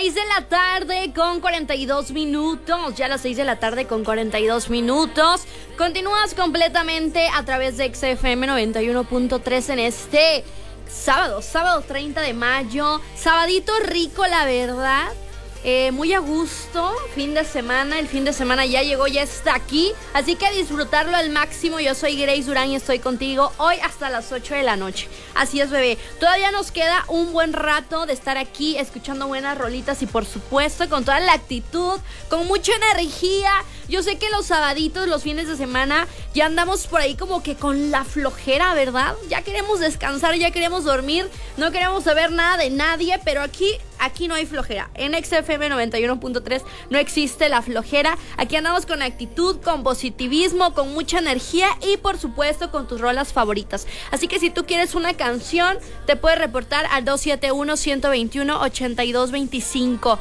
6 de la tarde con 42 minutos. Ya las 6 de la tarde con 42 minutos. Continúas completamente a través de XFM 91.3 en este sábado 30 de mayo. Sabadito rico, la verdad. Muy a gusto, fin de semana. El fin de semana ya llegó, ya está aquí. Así que a disfrutarlo al máximo. Yo soy Grace Durán y estoy contigo hoy hasta las 8 de la noche. Así es, bebé. Todavía nos queda un buen rato de estar aquí escuchando buenas rolitas y por supuesto con toda la actitud, con mucha energía. Yo sé que los sabaditos, los fines de semana, ya andamos por ahí como que con la flojera, ¿verdad? Ya queremos descansar, ya queremos dormir, no queremos saber nada de nadie, pero aquí no hay flojera. En XFM 91.3 no existe la flojera. Aquí andamos con actitud, con positivismo, con mucha energía y por supuesto con tus rolas favoritas. Así que si tú quieres una canción, te puedes reportar al 271-121-8225.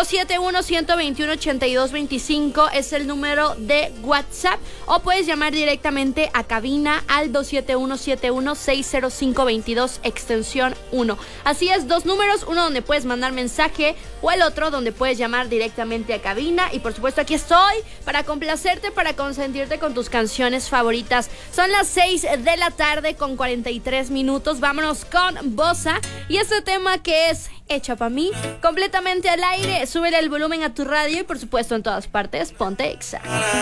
271-121-8225 es el número de WhatsApp, o puedes llamar directamente a cabina al 271-71-60522 extensión 1. Así es, dos números, uno donde puedes mandar mensaje o el otro donde puedes llamar directamente a cabina. Y por supuesto aquí estoy para complacerte, para consentirte con tus canciones favoritas. Son las 6 de la tarde con 43 minutos. Vámonos con Bossa y este tema que es Hecha Pa' Mí, completamente al aire. Súbele el volumen a tu radio y por supuesto en todas partes ponte Exa.